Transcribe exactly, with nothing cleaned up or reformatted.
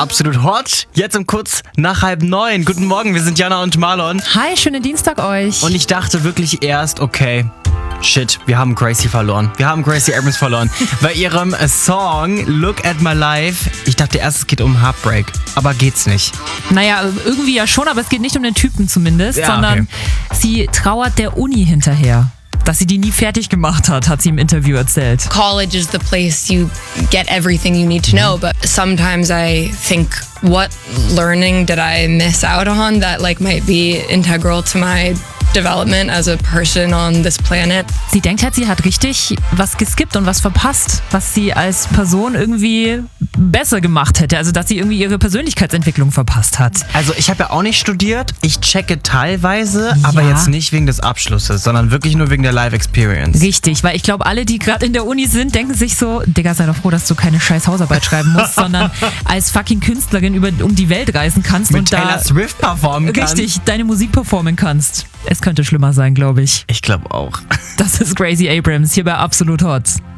Absolut Hot. Jetzt um kurz nach halb neun. Guten Morgen, wir sind Jana und Marlon. Hi, schönen Dienstag euch. Und ich dachte wirklich erst, okay, shit, wir haben Gracie verloren. Wir haben Gracie Abrams verloren. Bei ihrem Song Look at My Life, ich dachte erst, es geht um Heartbreak. Aber geht's nicht. Naja, irgendwie ja schon, aber es geht nicht um den Typen zumindest, Ja, sondern okay. sie trauert der Uni hinterher. Dass sie die nie fertig gemacht hat, hat sie im Interview erzählt. College is the place you get everything you need to know, but sometimes I think, what learning did I miss out on that like might be integral to my development as a person on this planet? Sie denkt halt, sie hat richtig was geskippt und was verpasst, was sie als Person irgendwie besser gemacht hätte. Also, dass sie irgendwie ihre Persönlichkeitsentwicklung verpasst hat. Also ich habe ja auch nicht studiert. Ich checke teilweise, aber Ja. jetzt nicht wegen des Abschlusses, sondern wirklich nur wegen der Live-Experience. Richtig, weil ich glaube, alle, die gerade in der Uni sind, denken sich so, Digga, sei doch froh, dass du keine scheiß Hausarbeit schreiben musst, sondern als fucking Künstlerin über, um die Welt reisen kannst Mit und Taylor da Swift performen kann. richtig deine Musik performen kannst. Es könnte schlimmer sein, glaube ich. Ich glaube auch. Das ist Gracie Abrams hier bei Absolut Hot.